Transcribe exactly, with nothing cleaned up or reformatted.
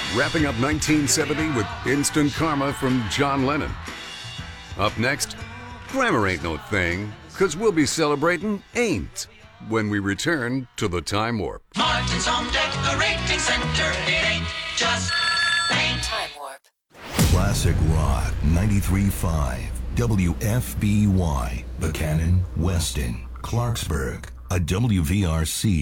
wrapping up nineteen seventy with Instant Karma from John Lennon. Up next, grammar ain't no thing, because we'll be celebrating ain't when we return to the Time Warp. Martin's Home Decorating Center, it ain't just paint. Time Warp. Classic Rock ninety-three point five W F B Y, Buchanan, Weston, Clarksburg, a W V R C